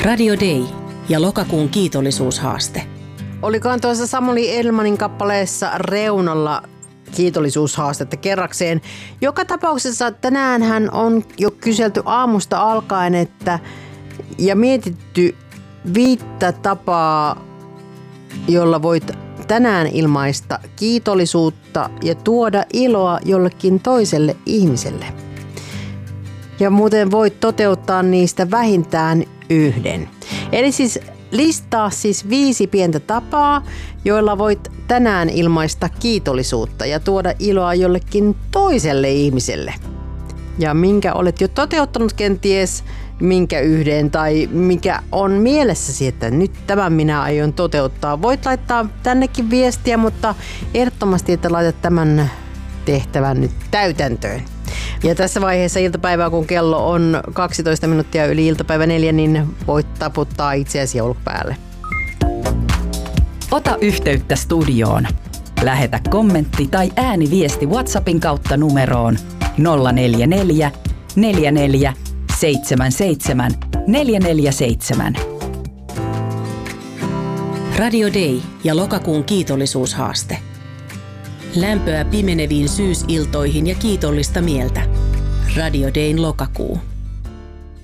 Radio Day ja lokakuun kiitollisuushaaste. Olikohan tuossa Samuli Elmanin kappaleessa reunalla kiitollisuushaastetta kerrakseen. Joka tapauksessa tänäänhän on jo kyselty aamusta alkaen ja mietitty 5 tapaa, jolla voit tänään ilmaista kiitollisuutta ja tuoda iloa jollekin toiselle ihmiselle. Ja muuten voit toteuttaa niistä vähintään 1. Eli siis listaa 5 pientä tapaa, joilla voit tänään ilmaista kiitollisuutta ja tuoda iloa jollekin toiselle ihmiselle. Ja minkä olet jo toteuttanut kenties, minkä 1 tai mikä on mielessäsi, että nyt tämän minä aion toteuttaa. Voit laittaa tännekin viestiä, mutta ehdottomasti, että laitat tämän tehtävän nyt täytäntöön. Ja tässä vaiheessa iltapäivää, kun kello on 12 minuuttia yli iltapäivä 4, niin voit taputtaa itseäsi joulupäälle. Ota yhteyttä studioon. Lähetä kommentti tai ääniviesti WhatsAppin kautta numeroon 044 44 77 447. Radio Day ja lokakuun kiitollisuushaaste. Lämpöä pimeneviin syysiltoihin ja kiitollista mieltä. Radio Dayn lokakuu.